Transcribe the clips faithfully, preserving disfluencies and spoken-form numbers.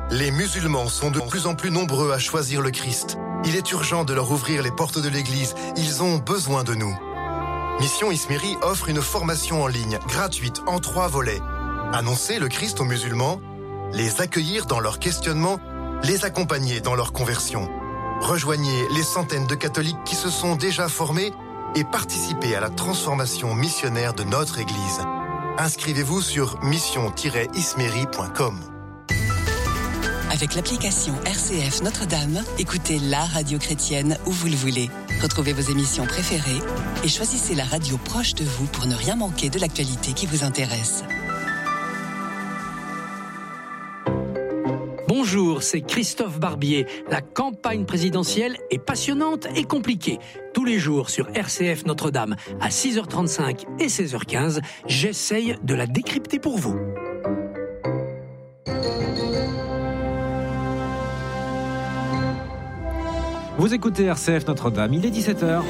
Les musulmans sont de plus en plus nombreux à choisir le Christ. Il est urgent de leur ouvrir les portes de l'Église. Ils ont besoin de nous. Mission Ismiri offre une formation en ligne, gratuite, en trois volets. Annoncer le Christ aux musulmans, les accueillir dans leur questionnement, les accompagner dans leur conversion. Rejoignez les centaines de catholiques qui se sont déjà formés et participez à la transformation missionnaire de notre Église. Inscrivez-vous sur mission tiret ismiri point com. Avec l'application R C F Notre-Dame, écoutez la radio chrétienne où vous le voulez. Retrouvez vos émissions préférées et choisissez la radio proche de vous pour ne rien manquer de l'actualité qui vous intéresse. Bonjour, c'est Christophe Barbier. La campagne présidentielle est passionnante et compliquée. Tous les jours sur R C F Notre-Dame à six heures trente-cinq et seize heures quinze, j'essaye de la décrypter pour vous. Vous écoutez R C F Notre-Dame, il est dix-sept heures.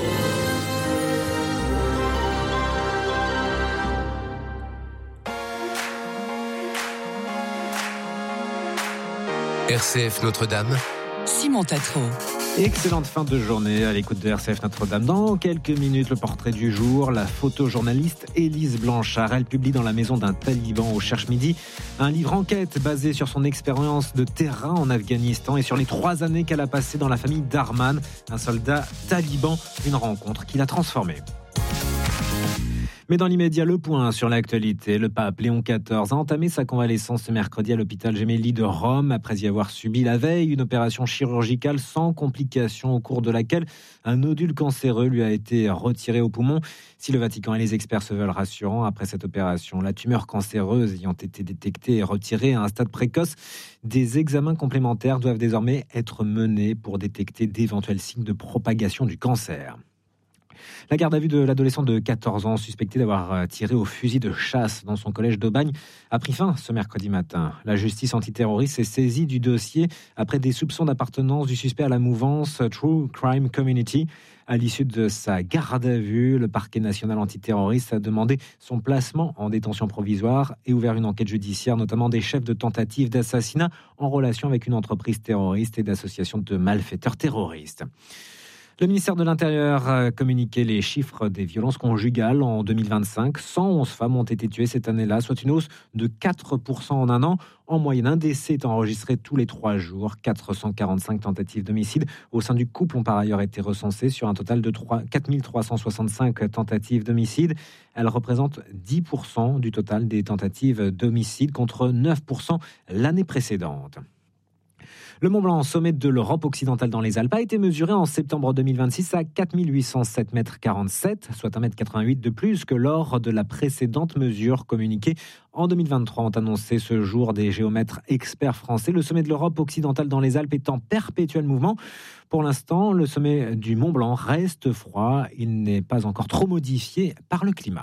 R C F Notre-Dame, Simon Tatro. Excellente fin de journée à l'écoute de R C F Notre-Dame. Dans quelques minutes, le portrait du jour, la photojournaliste Élise Blanchard. Elle publie dans la maison d'un taliban au Cherche Midi un livre enquête basé sur son expérience de terrain en Afghanistan et sur les trois années qu'elle a passées dans la famille Darman, un soldat taliban, une rencontre qui l'a transformée. Mais dans l'immédiat, le point sur l'actualité. Le pape Léon quatorze a entamé sa convalescence ce mercredi à l'hôpital Gemelli de Rome, après y avoir subi la veille une opération chirurgicale sans complications au cours de laquelle un nodule cancéreux lui a été retiré au poumon. Si le Vatican et les experts se veulent rassurants, après cette opération, la tumeur cancéreuse ayant été détectée et retirée à un stade précoce, des examens complémentaires doivent désormais être menés pour détecter d'éventuels signes de propagation du cancer. La garde à vue de l'adolescent de quatorze ans suspecté d'avoir tiré au fusil de chasse dans son collège d'Aubagne a pris fin ce mercredi matin. La justice antiterroriste s'est saisie du dossier après des soupçons d'appartenance du suspect à la mouvance True Crime Community. À l'issue de sa garde à vue, le parquet national antiterroriste a demandé son placement en détention provisoire et ouvert une enquête judiciaire, notamment des chefs de tentatives d'assassinat en relation avec une entreprise terroriste et d'associations de malfaiteurs terroristes. Le ministère de l'Intérieur a communiqué les chiffres des violences conjugales en deux mille vingt-cinq. cent onze femmes ont été tuées cette année-là, soit une hausse de quatre pour cent en un an. En moyenne, un décès est enregistré tous les trois jours. quatre cent quarante-cinq tentatives d'homicide au sein du couple ont par ailleurs été recensées sur un total de quatre mille trois cent soixante-cinq tentatives d'homicide. Elles représentent dix pour cent du total des tentatives d'homicide contre neuf pour cent l'année précédente. Le Mont Blanc, sommet de l'Europe occidentale dans les Alpes, a été mesuré en septembre deux mille vingt-six à quatre mille huit cent sept mètres quarante-sept, soit un mètre quatre-vingt-huit de plus que lors de la précédente mesure communiquée en deux mille vingt-trois, ont annoncé ce jour des géomètres experts français. Le sommet de l'Europe occidentale dans les Alpes est en perpétuel mouvement. Pour l'instant, le sommet du Mont Blanc reste froid. Il n'est pas encore trop modifié par le climat.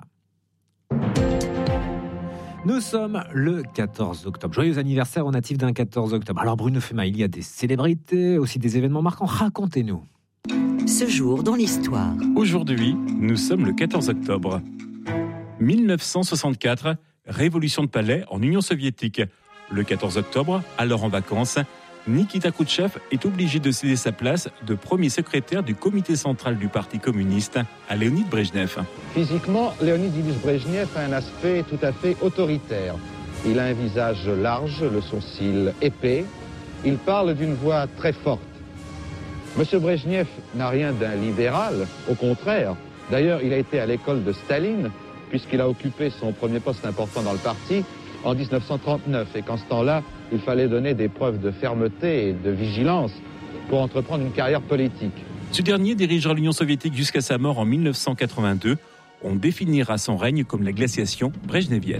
Nous sommes le quatorze octobre. Joyeux anniversaire aux natifs d'un quatorze octobre. Alors Bruno Fema, il y a des célébrités, aussi des événements marquants. Racontez-nous. Ce jour dans l'histoire. Aujourd'hui, nous sommes le quatorze octobre. mille neuf cent soixante-quatre, révolution de palais en Union soviétique. Le quatorze octobre, alors en vacances, Nikita Khrouchtchev est obligé de céder sa place de premier secrétaire du comité central du Parti communiste à Léonid Brejnev. Physiquement, Léonid Ilyich Brejnev a un aspect tout à fait autoritaire. Il a un visage large, le sourcil épais. Il parle d'une voix très forte. Monsieur Brejnev n'a rien d'un libéral, au contraire. D'ailleurs, il a été à l'école de Staline, puisqu'il a occupé son premier poste important dans le parti en dix-neuf cent trente-neuf, et qu'en ce temps-là, il fallait donner des preuves de fermeté et de vigilance pour entreprendre une carrière politique. Ce dernier dirigera l'Union soviétique jusqu'à sa mort en mille neuf cent quatre-vingt-deux. On définira son règne comme la glaciation brejnevienne.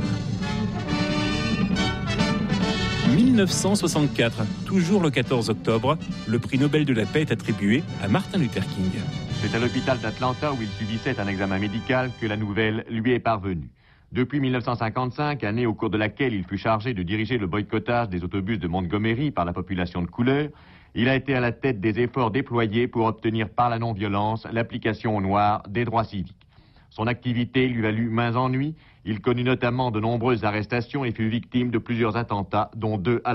mille neuf cent soixante-quatre, toujours le quatorze octobre, le prix Nobel de la paix est attribué à Martin Luther King. C'est à l'hôpital d'Atlanta où il subissait un examen médical que la nouvelle lui est parvenue. Depuis mille neuf cent cinquante-cinq, année au cours de laquelle il fut chargé de diriger le boycottage des autobus de Montgomery par la population de couleur, il a été à la tête des efforts déployés pour obtenir par la non-violence l'application aux Noirs des droits civiques. Son activité lui valut maints ennuis. Il connut notamment de nombreuses arrestations et fut victime de plusieurs attentats, dont deux à la